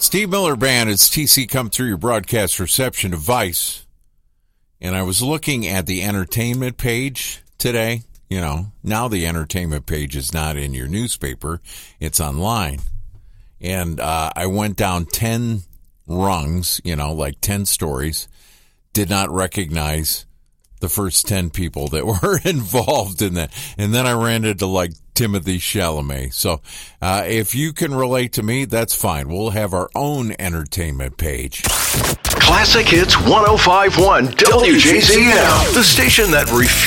Steve Miller Band, it's TC Come Through, your broadcast reception device. And I was looking at the entertainment page today. You know, now the entertainment page is not in your newspaper. It's online. And I went down 10 rungs, like 10 stories. Did not recognize the first 10 people that were involved in that. And then I ran into like Timothy Chalamet. So if you can relate to me, that's fine. We'll have our own entertainment page. Classic Hits 105.1 WJZM, the station that